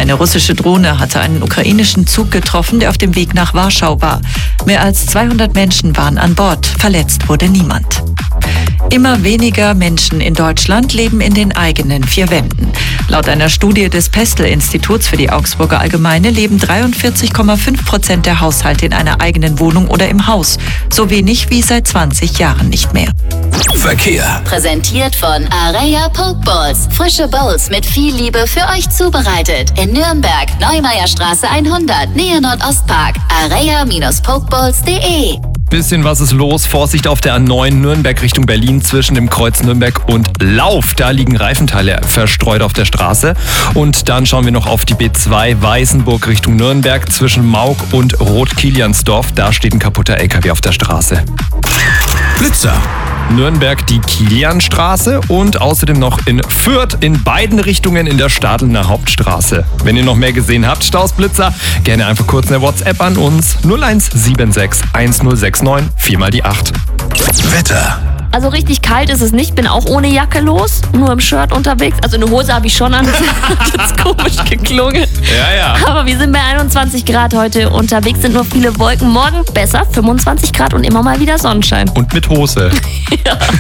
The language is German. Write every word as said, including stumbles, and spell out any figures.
Eine russische Drohne hatte einen ukrainischen Zug getroffen, der auf dem Weg nach Warschau war. Mehr als zweihundert Menschen waren an Bord. Verletzt wurde niemand. Immer weniger Menschen in Deutschland leben in den eigenen vier Wänden. Laut einer Studie des Pestel-Instituts für die Augsburger Allgemeine leben dreiundvierzig Komma fünf Prozent der Haushalte in einer eigenen Wohnung oder im Haus. So wenig wie seit zwanzig Jahren nicht mehr. Verkehr. Präsentiert von Areia Pokeballs. Frische Bowls mit viel Liebe für euch zubereitet. In Nürnberg, Neumeierstraße hundert, Nähe Nordostpark. areia Pokeballs punkt de. Bisschen was ist los. Vorsicht auf der A neun Nürnberg Richtung Berlin zwischen dem Kreuz Nürnberg und Lauf. Da liegen Reifenteile verstreut auf der Straße. Und dann schauen wir noch auf die B zwei Weißenburg Richtung Nürnberg zwischen Maug und Rot-Kiliansdorf. Da steht ein kaputter L K W auf der Straße. Blitzer. Nürnberg die Kilianstraße und außerdem noch in Fürth in beiden Richtungen in der Stadelner Hauptstraße. Wenn ihr noch mehr gesehen habt, Staus, Blitzer, gerne einfach kurz eine WhatsApp an uns null eins sieben sechs eins null sechs neun vier mal die acht. Wetter. Also richtig kalt ist es nicht, bin auch ohne Jacke los, nur im Shirt unterwegs. Also eine Hose habe ich schon an, das hat jetzt komisch geklungen. Ja, ja. Aber wir sind bei einundzwanzig Grad heute unterwegs, sind nur viele Wolken. Morgen besser, fünfundzwanzig Grad und immer mal wieder Sonnenschein. Und mit Hose. Ja.